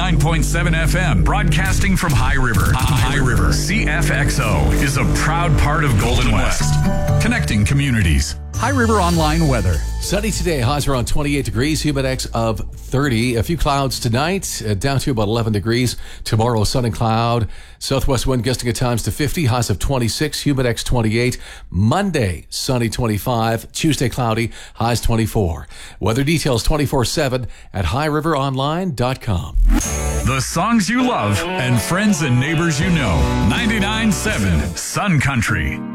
99.7 FM, broadcasting from High River. High River. CFXO is a proud part of Golden West, connecting communities. High River Online weather. Sunny today, highs around 28 degrees, humidex of 30. A few clouds tonight, down to about 11 degrees. Tomorrow, sun and cloud. Southwest wind gusting at times to 50, highs of 26, humidex 28. Monday, sunny 25. Tuesday, cloudy, highs 24. Weather details 24/7 at highriveronline.com. The songs you love and friends and neighbors you know. 99.7 Sun Country.